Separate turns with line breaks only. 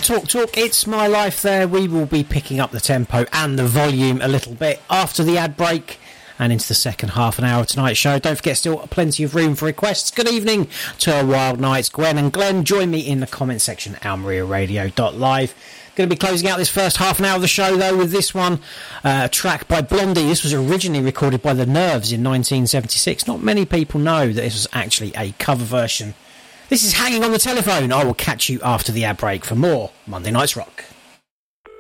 Talk, it's my life there. We will be picking up the tempo and the volume a little bit after the ad break and into the second half an hour of tonight's show. Don't forget, still plenty of room for requests. Good evening to our Wild Nights, Gwen and Glenn. Join me in the comment section at almariaradio.live. Going to be closing out this first half an hour of the show, though, with this one, a track by Blondie. This was originally recorded by The Nerves in 1976. Not many people know that this was actually a cover version. This is Hanging on the Telephone. I will catch you after the ad break for more Monday Night's Rock.